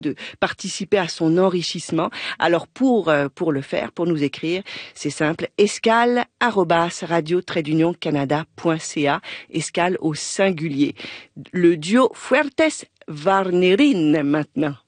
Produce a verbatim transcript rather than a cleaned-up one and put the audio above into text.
de participer à son enrichissement. Alors pour euh, pour le faire, pour nous écrire, c'est simple, escale arobase radio trait d'union canada point c a, escale au singulier. Le duo Fuertes Varnerin maintenant.